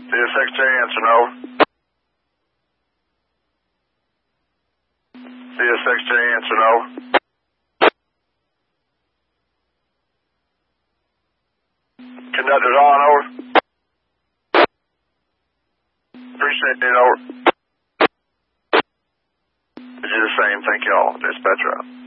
The secretary, answer no. The secretary, answer no. Conductor's on, over. Appreciate it, over. You do the same, thank you all. Dispatcher out.